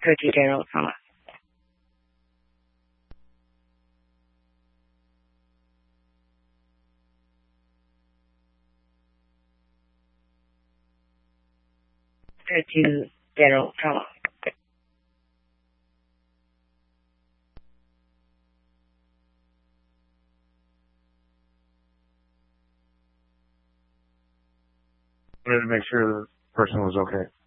32 General Trauma. 32 General Trauma. Wanted to make sure the person was okay.